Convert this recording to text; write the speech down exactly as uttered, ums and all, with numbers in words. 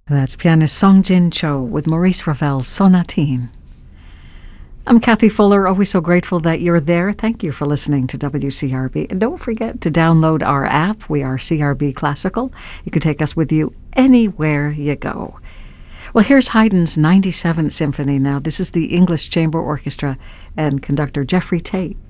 That's pianist Song Jin Cho with Maurice Ravel's Sonatine. I'm Kathy Fuller, always so grateful that you're there. Thank you for listening to W C R B. And don't forget to download our app. We are C R B Classical. You can take us with you anywhere you go. Well, here's Haydn's ninety-seventh Symphony now. This is the English Chamber Orchestra and conductor Jeffrey Tate.